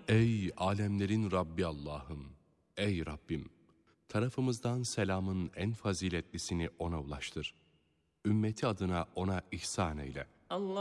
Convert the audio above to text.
Ey alemlerin Rabbi Allah'ım! Ey Rabbim! Tarafımızdan selamın en faziletlisini ona ulaştır. Ümmeti adına ona ihsan eyle.